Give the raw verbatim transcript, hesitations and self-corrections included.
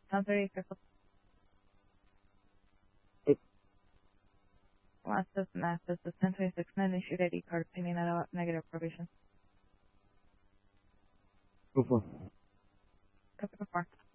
Sounds very official. It, Last is math is the ten twenty-six nine issued I D card pending out negative probation. go for Copy before.